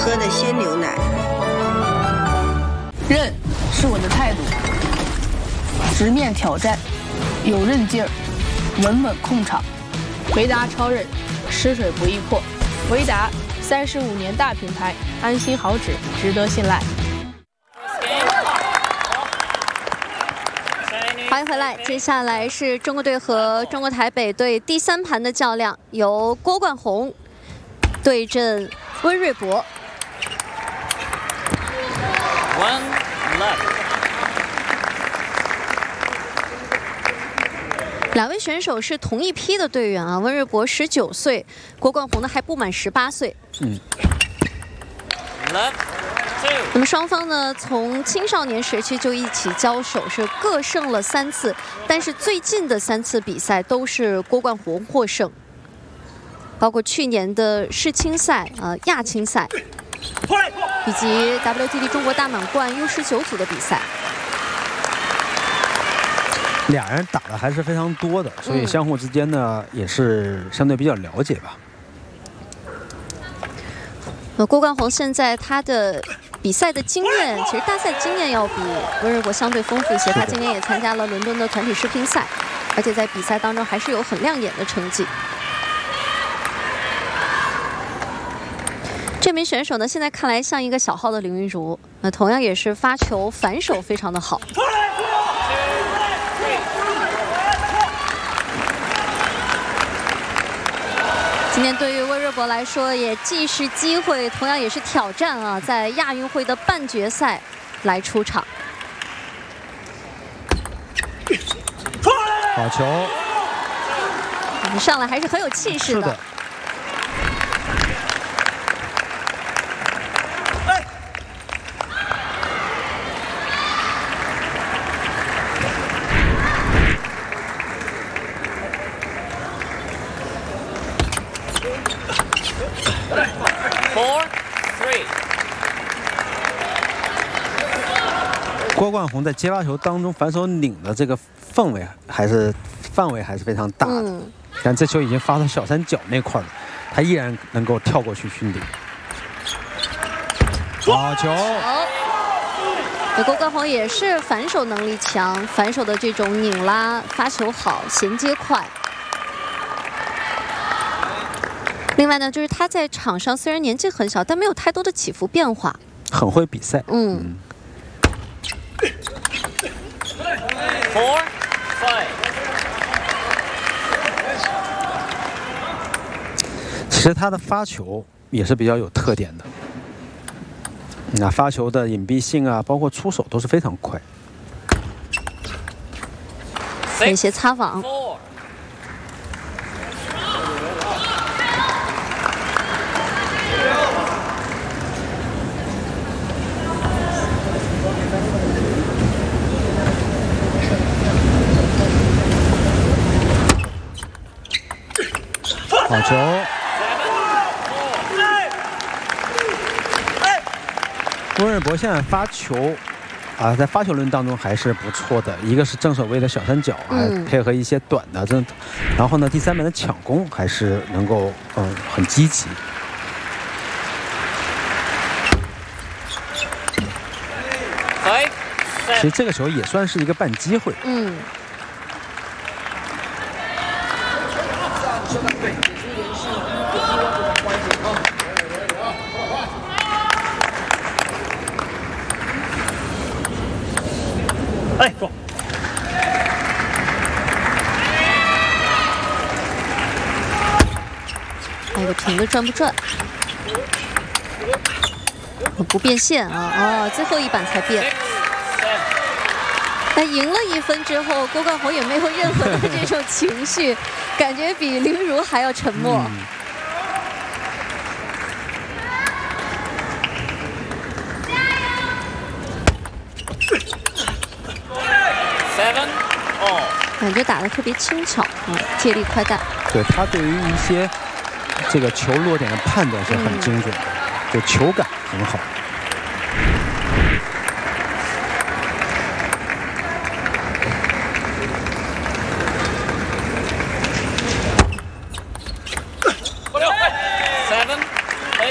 喝的鲜牛奶。 韧是我的态度，直面挑战，有韧劲儿，稳稳控场。维达超韧，吃水不易破。维达35年大品牌，安心好纸，值得信赖。 欢迎回来，接下来是中国队和中国台北队第3盘的较量，由郭冠宏对阵温瑞博。两位选手是同一批的队员啊，温瑞博19岁，郭冠宏呢还不满18岁。那么双方呢，从青少年时期就一起交手，是各胜了3次，但是最近的3次比赛都是郭冠宏获胜，包括去年的世青赛、亚青赛，以及 WTT 中国大满贯 U19组的比赛。 俩人打的还是非常多的，所以相互之间呢也是相对比较了解吧。 郭冠宏现在他的比赛的经验，其实大赛经验要比温瑞博相对丰富一些。他今年也参加了伦敦的团体世乒赛，而且在比赛当中还是有很亮眼的成绩。这名选手呢，现在看来像一个小号的林昀儒，同样也是发球反手非常的好。今天对于温瑞博来说，也既是机会，同样也是挑战啊！在亚运会的半决赛来出场。 好球！ 上来还是很有气势的。 郭冠宏在接发球当中反手拧的这个范围还是非常大的，但这球已经发到小三角那块了，他依然能够跳过去训顶。好球！ 郭冠宏也是反手能力强，反手的这种拧拉发球好，衔接快。另外呢，就是他在场上虽然年纪很小，但没有太多的起伏变化， 很会比赛。其实他的发球也是比较有特点的，那发球的隐蔽性啊，包括出手都是非常快。 有一些擦网。 好球！温瑞博现在发球啊，在发球轮当中还是不错的。一个是正手位的小三角，还配合一些短的然后呢，第3盘的抢攻还是能够很积极。其实这个球也算是一个半机会。 go。 还有个平的转不转？不变线啊！最后一板才变。但赢了1分之后，郭冠宏也没有任何的这种情绪，感觉比林昀儒还要沉默。感觉打得特别轻巧，借力快带。 对他对于一些这个球落点的判断是很精准的，就球感很好。